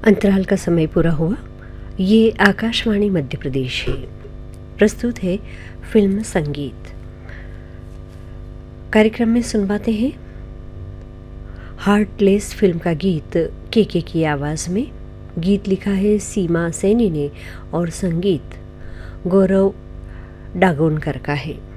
अंतराल का समय पूरा हुआ। ये आकाशवाणी मध्य प्रदेश है। प्रस्तुत है फिल्म संगीत। कार्यक्रम में सुनवाते हैं हार्टलेस फिल्म का गीत के की आवाज़ में। गीत लिखा है सीमा सैनी ने और संगीत गौरव डागोनकर का है।